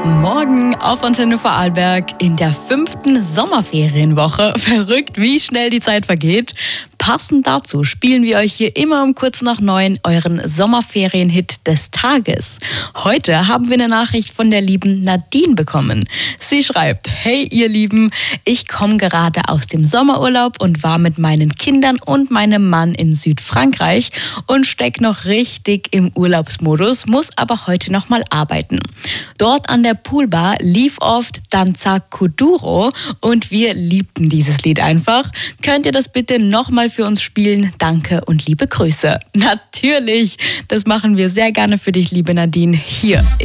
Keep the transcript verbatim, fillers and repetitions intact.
Morgen auf Antenne Vorarlberg in der fünften Sommerferienwoche. Verrückt, wie schnell die Zeit vergeht. Passend dazu spielen wir euch hier immer um kurz nach neun euren Sommerferienhit des Tages. Heute haben wir eine Nachricht von der lieben Nadine bekommen. Sie schreibt: Hey ihr Lieben, ich komme gerade aus dem Sommerurlaub und war mit meinen Kindern und meinem Mann in Südfrankreich und steck noch richtig im Urlaubsmodus, muss aber heute noch mal arbeiten. Dort an der Poolbar lief oft Danza Kuduro und wir liebten dieses Lied einfach. Könnt ihr das bitte nochmal für uns spielen? Danke und liebe Grüße. Natürlich, das machen wir sehr gerne für dich, liebe Nadine. Hier ist